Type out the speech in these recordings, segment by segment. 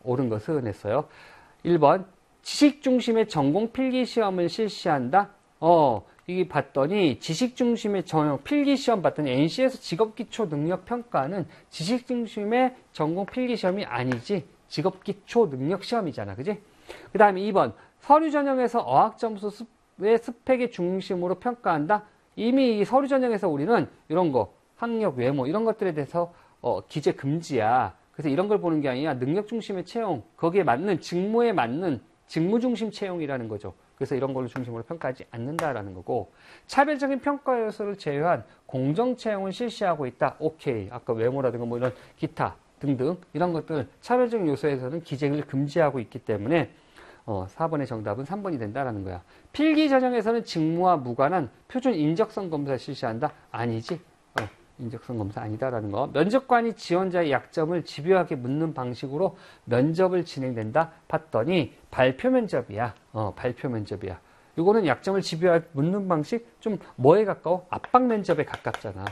옳은 것은 했어요. 1번 지식 중심의 전공 필기 시험을 실시한다. 이게 봤더니 지식 중심의 필기 시험 봤더니 NC에서 직업기초 능력 평가는 지식 중심의 전공 필기 시험이 아니지 직업기초 능력 시험이잖아, 그지? 그 다음에 2번 서류 전형에서 어학 점수의 스펙의 중심으로 평가한다. 이미 이 서류 전형에서 우리는 이런 거 학력, 외모 이런 것들에 대해서 기재 금지야. 그래서 이런 걸 보는 게 아니라 능력 중심의 채용, 거기에 맞는 직무에 맞는 직무 중심 채용이라는 거죠. 그래서 이런 걸로 중심으로 평가하지 않는다라는 거고, 차별적인 평가 요소를 제외한 공정 채용을 실시하고 있다. 오케이. 아까 외모라든가 뭐 이런 기타 등등 이런 것들 차별적인 요소에서는 기재를 금지하고 있기 때문에 4번의 정답은 3번이 된다라는 거야. 필기 전형에서는 직무와 무관한 표준 인적성 검사 실시한다? 아니지. 인적성 검사 아니다라는 거. 면접관이 지원자의 약점을 집요하게 묻는 방식으로 면접을 진행된다? 봤더니 발표 면접이야. 발표 면접이야. 이거는 약점을 집요하게 묻는 방식 좀 뭐에 가까워? 압박 면접에 가깝잖아.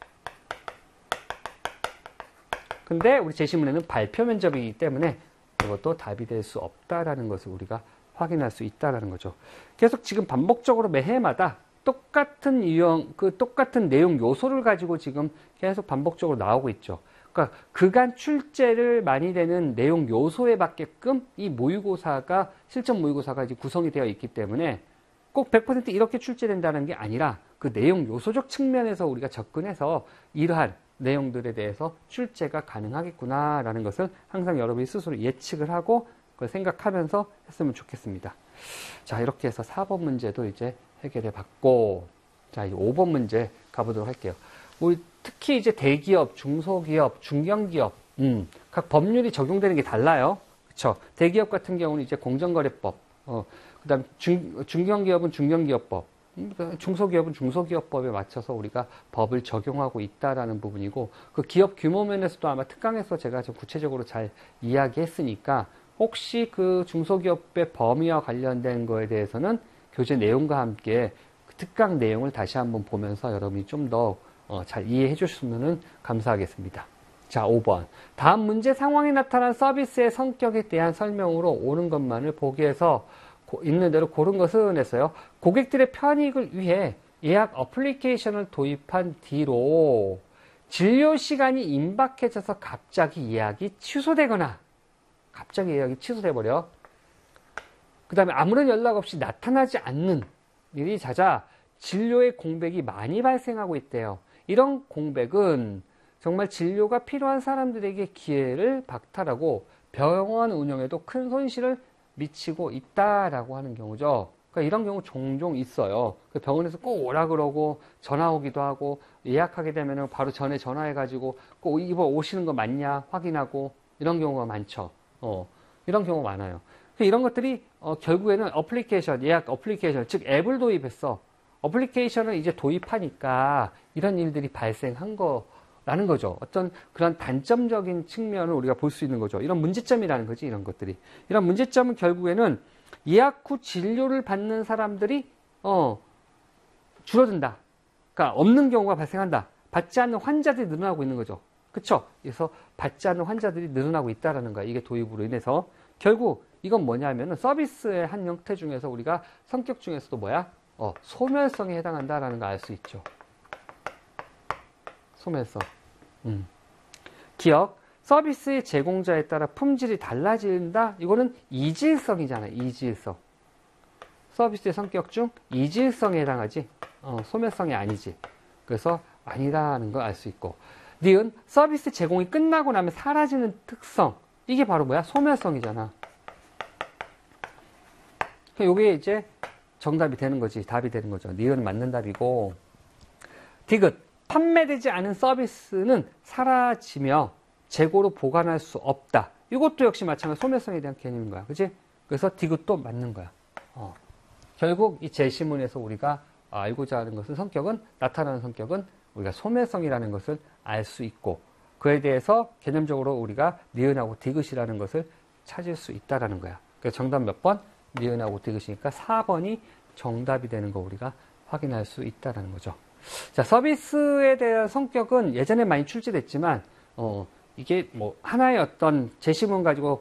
근데 우리 제시문에는 발표 면접이기 때문에 이것도 답이 될 수 없다라는 것을 우리가 확인할 수 있다라는 거죠. 계속 지금 반복적으로 매해마다 똑같은 유형, 똑같은 내용 요소를 가지고 지금 계속 반복적으로 나오고 있죠. 그러니까 그간 출제를 많이 되는 내용 요소에 맞게끔 이 모의고사가, 실전 모의고사가 이제 구성이 되어 있기 때문에 꼭 100% 이렇게 출제된다는 게 아니라 그 내용 요소적 측면에서 우리가 접근해서 이러한 내용들에 대해서 출제가 가능하겠구나라는 것을 항상 여러분이 스스로 예측을 하고 그걸 생각하면서 했으면 좋겠습니다. 자, 이렇게 해서 4번 문제도 이제 해결해 봤고, 자, 이제 5번 문제 가보도록 할게요. 우리 특히 이제 대기업, 중소기업, 중견기업, 각 법률이 적용되는 게 달라요. 그쵸? 대기업 같은 경우는 이제 공정거래법, 그 다음 중견기업은 중견기업법, 중소기업은 중소기업법에 맞춰서 우리가 법을 적용하고 있다라는 부분이고, 그 기업 규모 면에서도 아마 특강에서 제가 좀 구체적으로 잘 이야기했으니까, 혹시 그 중소기업의 범위와 관련된 거에 대해서는 교재 내용과 함께 그 특강 내용을 다시 한번 보면서 여러분이 좀 더 잘 이해해 주셨으면 감사하겠습니다. 자, 5번. 다음 문제 상황에 나타난 서비스의 성격에 대한 설명으로 옳은 것만을 보기에서 있는 대로 고른 것은 했어요. 고객들의 편익을 위해 예약 어플리케이션을 도입한 뒤로 진료 시간이 임박해져서 갑자기 예약이 취소되거나 갑자기 예약이 취소돼버려. 그 다음에 아무런 연락 없이 나타나지 않는 일이 잦아 진료의 공백이 많이 발생하고 있대요. 이런 공백은 정말 진료가 필요한 사람들에게 기회를 박탈하고 병원 운영에도 큰 손실을 미치고 있다라고 하는 경우죠. 그러니까 이런 경우 종종 있어요. 병원에서 꼭 오라 그러고 전화 오기도 하고 예약하게 되면 바로 전에 전화해가지고 꼭 이번 오시는 거 맞냐 확인하고 이런 경우가 많죠. 이런 경우가 많아요. 이런 것들이 결국에는 어플리케이션, 예약 어플리케이션, 즉 앱을 도입했어. 어플리케이션을 이제 도입하니까 이런 일들이 발생한 거라는 거죠. 어떤 그런 단점적인 측면을 우리가 볼 수 있는 거죠. 이런 문제점이라는 거지, 이런 것들이. 이런 문제점은 결국에는 예약 후 진료를 받는 사람들이 줄어든다. 그러니까 없는 경우가 발생한다. 받지 않는 환자들이 늘어나고 있는 거죠. 그쵸? 그래서 받지 않는 환자들이 늘어나고 있다는 거야. 이게 도입으로 인해서. 결국 이건 뭐냐면은 서비스의 한 형태 중에서 우리가 성격 중에서도 뭐야? 소멸성에 해당한다라는 걸 알 수 있죠. 소멸성. 기억. 서비스의 제공자에 따라 품질이 달라진다? 이거는 이질성이잖아. 이질성. 서비스의 성격 중 이질성에 해당하지. 소멸성이 아니지. 그래서 아니라는 걸 알 수 있고. 니은 서비스 제공이 끝나고 나면 사라지는 특성. 이게 바로 뭐야? 소멸성이잖아. 이게 이제 정답이 되는 거지. 답이 되는 거죠. 니은 맞는 답이고. 디귿. 판매되지 않은 서비스는 사라지며 재고로 보관할 수 없다. 이것도 역시 마찬가지로 소멸성에 대한 개념인 거야. 그치? 그래서 디귿도 맞는 거야. 결국 이 제시문에서 우리가 알고자 하는 것은 나타나는 성격은 우리가 소멸성이라는 것을 알 수 있고, 그에 대해서 개념적으로 우리가 니은하고 디귿이라는 것을 찾을 수 있다라는 거야. 그래서 정답 몇 번? 니은하고 디귿이니까 4번이 정답이 되는 거 우리가 확인할 수 있다라는 거죠. 자, 서비스에 대한 성격은 예전에 많이 출제됐지만, 이게 뭐 하나의 어떤 제시문 가지고